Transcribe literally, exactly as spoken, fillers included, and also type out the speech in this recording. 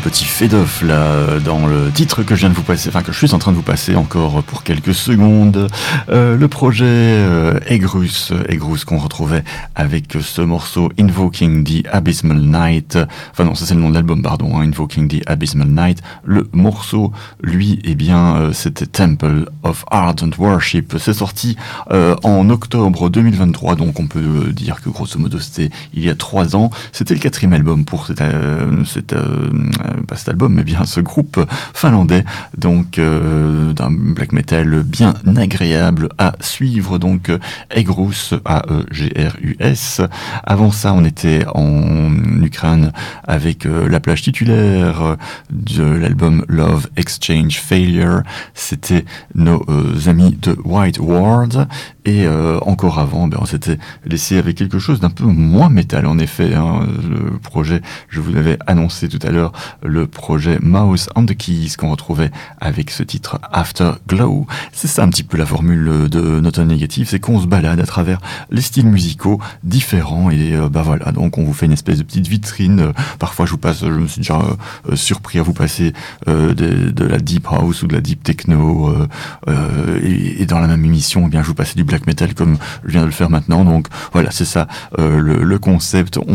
petit fade-off là dans le titre que je viens de vous passer, enfin que je suis en train de vous passer encore pour quelques secondes. Euh, le projet euh, Egrus, Egrus qu'on retrouvait avec ce morceau Invoking the Abysmal Night. Enfin non, ça c'est le nom de l'album, pardon, hein, Invoking the Abysmal Night. Le morceau, lui, eh bien, euh, c'était Temple of Ardent Worship. C'est sorti euh, en octobre deux mille vingt-trois, donc on peut dire que grosso modo c'était il y a trois ans. C'était le quatrième album pour cet, euh, cet, euh, pas cet album, mais bien ce groupe finlandais, donc euh, d'un black metal bien agréable à suivre, donc euh, Egrus, A E G R U S. Avant ça, on était en Ukraine avec euh, la plage titulaire de l'album Love Exchange Failure. C'était nos euh, amis de White Ward. Et euh, encore avant, ben, on s'était laissé avec quelque chose d'un peu moins métal, en effet. Hein, le projet, je vous l'avais annoncé tout à l'heure, le projet Mouse on the Keys qu'on retrouvait avec ce titre Afterglow. C'est ça un petit peu la formule de Note Négative, c'est qu'on se balade à travers les styles musicaux différents et euh, bah voilà, donc on vous fait une espèce de petite vitrine. Parfois je vous passe, je me suis déjà euh, surpris à vous passer euh, de, de la deep house ou de la deep techno euh, euh, et, et dans la même émission, eh bien je vous passais du black metal comme je viens de le faire maintenant. Donc voilà, c'est ça euh, le, le concept. On